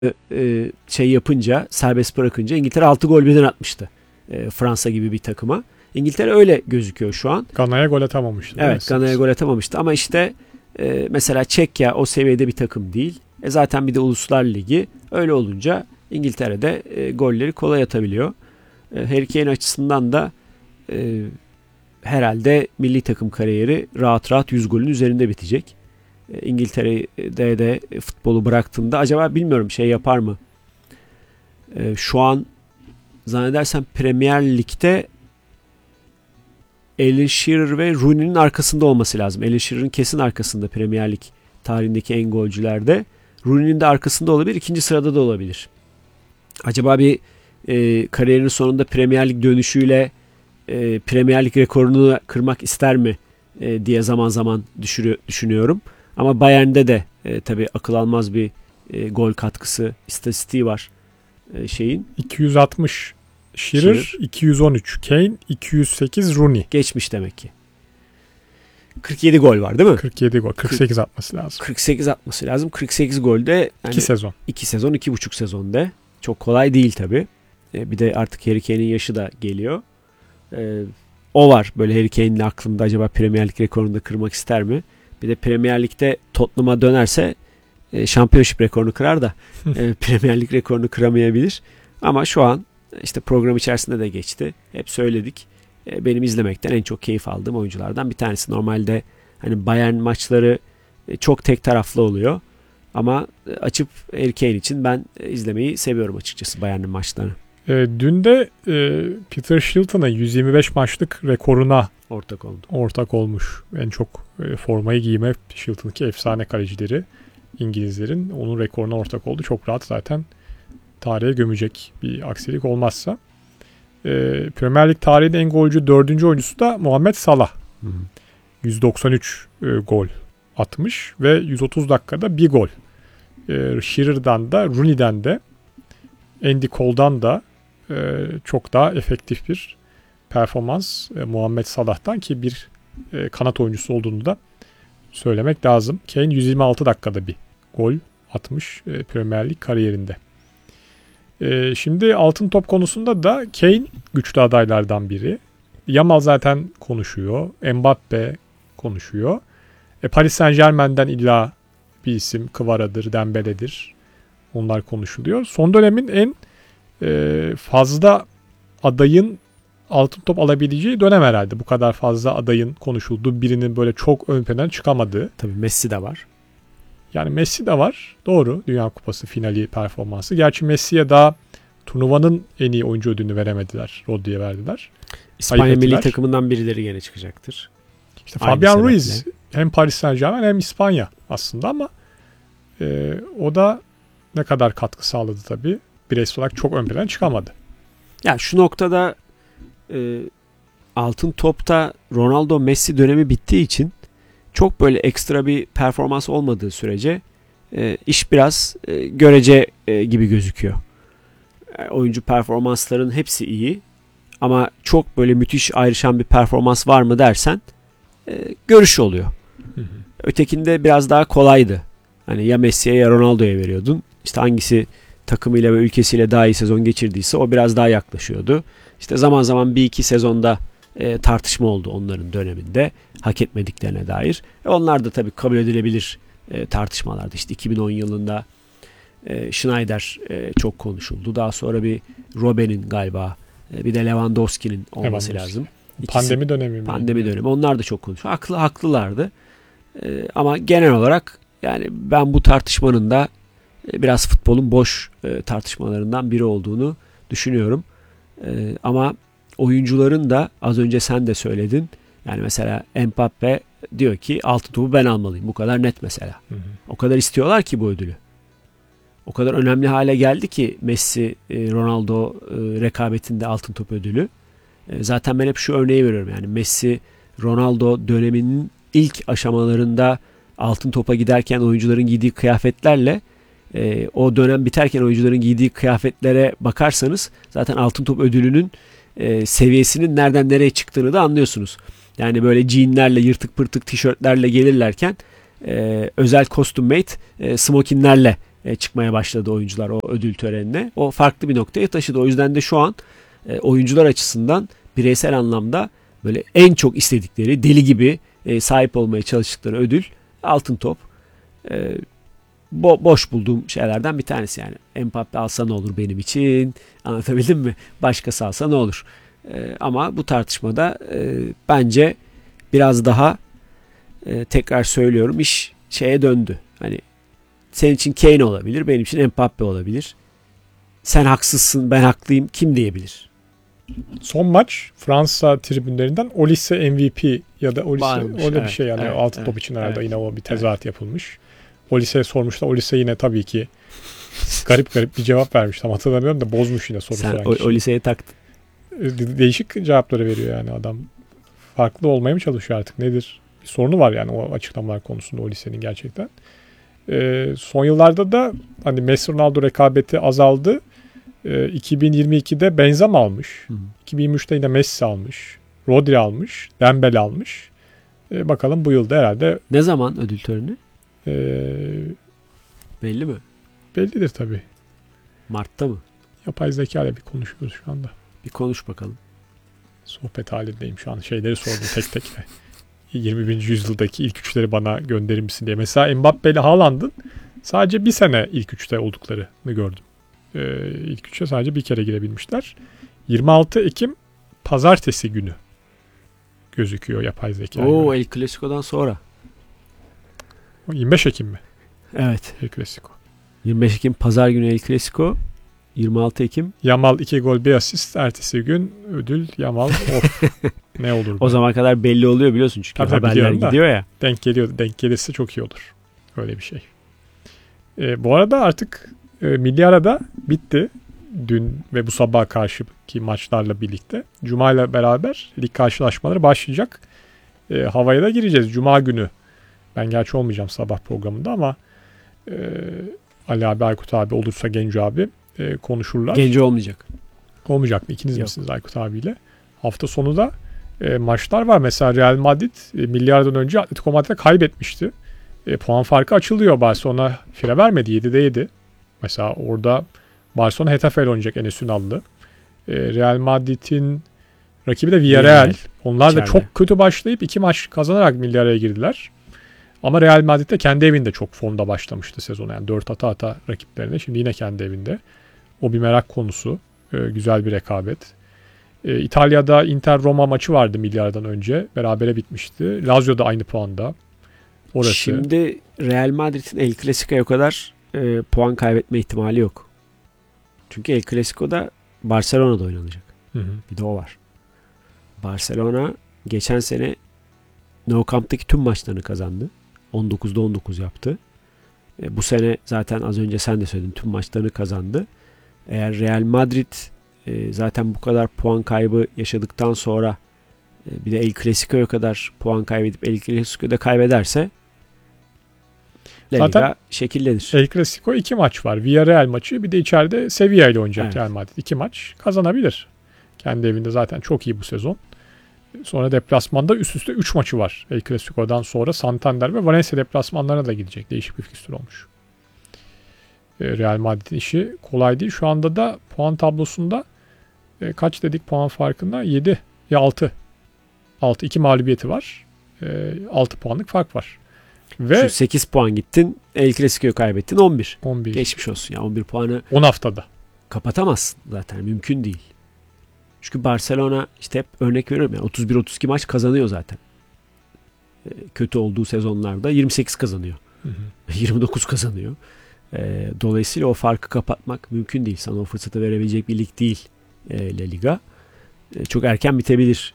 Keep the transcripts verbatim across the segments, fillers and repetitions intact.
e, şey yapınca, serbest bırakınca İngiltere altı gol birden atmıştı. E, Fransa gibi bir takıma. İngiltere öyle gözüküyor şu an. Gana'ya gol atamamıştı. Evet, Gana'ya gol atamamıştı ama işte e, mesela Çekya o seviyede bir takım değil. E, zaten bir de Uluslar Ligi. Öyle olunca İngiltere'de e, golleri kolay atabiliyor. E, Harry Kane açısından da e, herhalde milli takım kariyeri rahat rahat yüz golün üzerinde bitecek. E, İngiltere'de de futbolu bıraktığında acaba bilmiyorum şey yapar mı? E, şu an zannedersem Premier Lig'de Alan Shearer ve Rooney'nin arkasında olması lazım. Alan Shearer'ın kesin arkasında Premier Lig tarihindeki en golcülerde. Rooney'nin de arkasında olabilir. İkinci sırada da olabilir. Acaba bir e, kariyerinin sonunda Premier Lig dönüşüyle e, Premier Lig rekorunu kırmak ister mi e, diye zaman zaman düşürü, düşünüyorum. Ama Bayern'de de e, tabii akıl almaz bir e, gol katkısı istatistiği var e, şeyin. iki yüz altmış Shearer, Shearer, iki yüz on üç Kane, iki yüz sekiz Rooney. Geçmiş demek ki. kırk yedi gol var değil mi? kırk yedi gol. kırk sekiz atması lazım. kırk sekiz atması lazım. kırk sekiz golde yani iki sezon. iki sezon, iki buçuk sezonda. Çok kolay değil tabii. Bir de artık Harry Kane'in yaşı da geliyor. Ee, o var böyle Harry Kane'in aklımda, acaba Premier Lig rekorunu da kırmak ister mi? Bir de Premier Lig'de Tottenham'a dönerse e, Championship rekorunu kırar da e, Premier Lig rekorunu kıramayabilir. Ama şu an işte program içerisinde de geçti. Hep söyledik. E, benim izlemekten en çok keyif aldığım oyunculardan bir tanesi. Normalde hani Bayern maçları e, çok tek taraflı oluyor. Ama e, açıp Harry Kane için ben e, izlemeyi seviyorum açıkçası Bayern'in maçlarını. E, dün de e, Peter Shilton'a yüz yirmi beş maçlık rekoruna ortak oldu. Ortak olmuş. En çok e, formayı giyme Shilton'daki efsane kalecileri İngilizlerin onun rekoruna ortak oldu. Çok rahat zaten tarihe gömecek bir aksilik olmazsa. E, Premier Lig tarihinin en golcü dördüncü oyuncusu da Muhammed Salah. Hı hı. yüz doksan üç e, gol atmış ve yüz otuz dakikada bir gol. E, Shearer'dan da Rooney'den de Andy Cole'dan da e, çok daha efektif bir performans e, Muhammed Salah'tan, ki bir e, kanat oyuncusu olduğunu da söylemek lazım. Kane yüz yirmi altı dakikada bir gol atmış e, Premier Lig kariyerinde. E, şimdi altın top konusunda da Kane güçlü adaylardan biri. Yamal zaten konuşuyor. Mbappe konuşuyor. E, Paris Saint-Germain'den illa bir isim, Kvara'dır, Dembele'dir. Onlar konuşuluyor. Son dönemin en e, fazla adayın altın top alabileceği dönem herhalde. Bu kadar fazla adayın konuşulduğu, birinin böyle çok ön plana çıkamadığı. Tabii Messi de var. Yani Messi de var. Doğru. Dünya Kupası finali performansı. Gerçi Messi'ye daha turnuvanın en iyi oyuncu ödülünü veremediler. Rodri'ye verdiler. İspanya milli takımından birileri gene çıkacaktır. İşte Fabian Ruiz hem Paris Saint-Germain hem İspanya aslında, ama e, o da ne kadar katkı sağladı tabii. Bireysel olarak çok ön plana çıkamadı. Ya şu noktada e, altın topta Ronaldo Messi dönemi bittiği için çok böyle ekstra bir performans olmadığı sürece e, iş biraz e, görece e, gibi gözüküyor. E, oyuncu performansların hepsi iyi ama çok böyle müthiş ayrışan bir performans var mı dersen e, görüş oluyor. Hı hı. Ötekinde biraz daha kolaydı. Hani ya Messi'ye ya Ronaldo'ya veriyordun. İşte hangisi takımıyla ve ülkesiyle daha iyi sezon geçirdiyse o biraz daha yaklaşıyordu. İşte zaman zaman bir iki sezonda e, tartışma oldu onların döneminde hak etmediklerine dair. E, onlar da tabii kabul edilebilir e, tartışmalardı. İşte iki bin on yılında e, Schneider e, çok konuşuldu. Daha sonra bir Robben'in galiba e, bir de Lewandowski'nin olması lazım. İkisi, pandemi dönemi. Pandemi dönemi. Onlar da çok konuşuyor. Haklı, haklılardı. E, ama genel olarak yani ben bu tartışmanın da biraz futbolun boş e, tartışmalarından biri olduğunu düşünüyorum. E, ama oyuncuların da az önce sen de söyledin. Yani mesela Mbappe diyor ki altın topu ben almalıyım. Bu kadar net mesela. Hı hı. O kadar istiyorlar ki bu ödülü. O kadar önemli hale geldi ki Messi, e, Ronaldo e, rekabetinde altın top ödülü. E, zaten ben hep şu örneği veriyorum. Yani Messi, Ronaldo döneminin ilk aşamalarında altın topa giderken oyuncuların giydiği kıyafetlerle e, o dönem biterken oyuncuların giydiği kıyafetlere bakarsanız zaten altın top ödülünün e, seviyesinin nereden nereye çıktığını da anlıyorsunuz. Yani böyle jeanlerle, yırtık pırtık tişörtlerle gelirlerken e, özel custom made e, smokinlerle e, çıkmaya başladı oyuncular o ödül törenine. O farklı bir noktaya taşıdı. O yüzden de şu an e, oyuncular açısından bireysel anlamda böyle en çok istedikleri, deli gibi e, sahip olmaya çalıştıkları ödül Altın Top. E, bo- boş bulduğum şeylerden bir tanesi yani. Mbappe alsa ne olur benim için? Anlatabildim mi? Başkası alsa ne olur? E, ama bu tartışmada e, bence biraz daha e, tekrar söylüyorum iş şeye döndü. Hani senin için Kane olabilir, benim için Mbappe olabilir. Sen haksızsın, ben haklıyım. Kim diyebilir? Son maç Fransa tribünlerinden Olise M V P ya da Olise Varmış, öyle evet, bir şey yani evet, altın evet, top için herhalde evet, yine o bir tezahürat yapılmış. Olise'ye sormuşlar. Olise yine tabii ki garip garip bir cevap vermiş. Tam hatırlamıyorum da bozmuş yine soru Sen soran o, kişi. o liseye taktın. De- Değişik cevapları veriyor yani adam. Farklı olmaya mı çalışıyor artık nedir? Bir sorunu var yani o açıklamalar konusunda Olise'nin gerçekten. Ee, son yıllarda da hani Messi Ronaldo rekabeti azaldı. Ee, iki bin yirmi ikide Benzema almış. Hı. iki bin yirmi üçte yine Messi almış. Rodri almış. Dembele almış. Ee, bakalım bu yılda herhalde Ne zaman ödül töreni? ee, Belli mi? bellidir tabii. Mart'ta mı? Yapay zeka ile bir konuşuyoruz şu anda. Bir konuş bakalım. Sohbet halindeyim şu an. Şeyleri sordum tek tek. yirmi birinci yüzyıldaki ilk üçleri bana gönderir misin diye. Mesela Mbappe ile Haaland'ın sadece bir sene ilk üçte olduklarını gördüm. Ee, ilk üçe sadece bir kere girebilmişler. yirmi altı Ekim pazartesi günü gözüküyor yapay zeka. Oo, El Clasico'dan sonra. yirmi beş Ekim mi? Evet. El Clasico. yirmi beş Ekim Pazar günü El Clasico. yirmi altı Ekim. Yamal iki gol bir asist. Ertesi gün ödül Yamal. Of. Ne olur. O zaman kadar belli oluyor biliyorsun çünkü Tabii, tabii, haberler biliyorum da. gidiyor ya. Denk geliyor. Denk gelirse çok iyi olur. Öyle bir şey. Ee, bu arada artık e, milli arada bitti. Dün ve bu sabah karşıki maçlarla birlikte. Cuma ile beraber lig karşılaşmaları başlayacak. E, havaya da gireceğiz. Cuma günü. Ben gerçi olmayacağım sabah programında ama e, Ali abi, Aykut abi olursa Genco abi e, konuşurlar. Genci olmayacak. Olmayacak mı? İkiniz Yok. misiniz Aykut abiyle? Hafta sonu da e, maçlar var. Mesela Real Madrid e, milli aradan önce Atletico Madrid'e kaybetmişti. E, puan farkı açılıyor. Barcelona fire vermedi. yedide yedi. Mesela orada Barcelona Hetafe ile oynayacak Enes Ünal'lı. E, Real Madrid'in rakibi de Villarreal. Villarreal. Onlar da İçeride. çok kötü başlayıp iki maç kazanarak milli araya girdiler. Ama Real Madrid de kendi evinde çok formda başlamıştı sezona. Yani dört ata ata rakiplerine. Şimdi yine kendi evinde. O bir merak konusu. E, güzel bir rekabet. E, İtalya'da Inter-Roma maçı vardı milli aradan önce. Berabere bitmişti. Lazio da aynı puanda. Orası. Şimdi Real Madrid'in El Clasico'ya o kadar e, puan kaybetme ihtimali yok. Çünkü El Clasico'da Barcelona'da oynanacak. Hı hı. Bir de o var. Barcelona geçen sene Nou Camp'taki tüm maçlarını kazandı. on dokuzda on dokuz yaptı. E, bu sene zaten az önce sen de söyledin tüm maçlarını kazandı. Eğer Real Madrid e, zaten bu kadar puan kaybı yaşadıktan sonra e, bir de El Clasico'ya kadar puan kaybedip El Clasico'da kaybederse La Liga Zaten şekillenir. El Clasico iki maç var. Villarreal maçı bir de içeride Sevilla ile oynayacak Evet. Real Madrid. İki maç kazanabilir. Kendi evinde zaten çok iyi bu sezon. Sonra deplasmanda üst üste üç maçı var. El Clasico'dan sonra Santander ve Valencia deplasmanlarına da gidecek. Değişik bir fikstür olmuş. E, Real Madrid'in işi kolay değil. Şu anda da puan tablosunda e, kaç dedik puan farkında? yedi ya altı. altı iki mağlubiyeti var. E, altı puanlık fark var. Ve Şu sekiz puan gittin. El Clasico'yu kaybettin on bir. on bir. Geçmiş olsun ya. on bir puanı on haftada. kapatamazsın zaten. Mümkün değil. Çünkü Barcelona işte hep örnek veriyorum ya otuz bir otuz iki maç kazanıyor zaten. E, kötü olduğu sezonlarda yirmi sekiz kazanıyor. Hı hı. yirmi dokuz kazanıyor. E, dolayısıyla o farkı kapatmak mümkün değil. Sana o fırsatı verebilecek bir lig değil e, La Liga. E, çok erken bitebilir.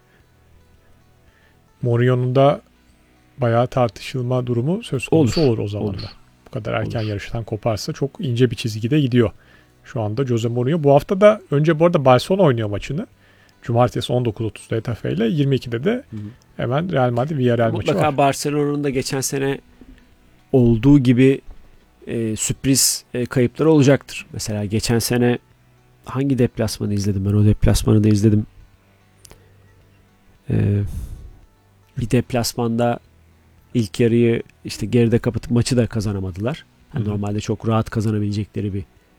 Mourinho'nun da bayağı tartışılma durumu söz konusu olur, Olur, olur o zaman olur. da. Bu kadar erken Olur. yarıştan koparsa çok ince bir çizgide gidiyor. Şu anda Jose Mourinho. Bu hafta da önce bu arada Barcelona oynuyor maçını. Cumartesi on dokuz otuzda Hetafe ile yirmi ikide de Hı hı. hemen Real Madrid Villarreal maçı Mutlaka var. Barcelona'nın da geçen sene olduğu gibi e, sürpriz e, kayıpları olacaktır. Mesela geçen sene hangi deplasmanı izledim? Ben o deplasmanı da izledim. E, bir deplasmanda ilk yarıyı işte geride kapatıp maçı da kazanamadılar. Yani Hı hı. normalde çok rahat kazanabilecekleri bir